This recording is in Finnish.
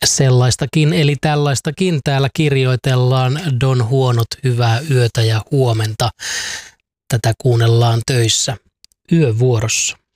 Sellaistakin eli tällaistakin täällä kirjoitellaan. Don Huonot, hyvää yötä ja huomenta. Tätä kuunnellaan töissä yövuorossa.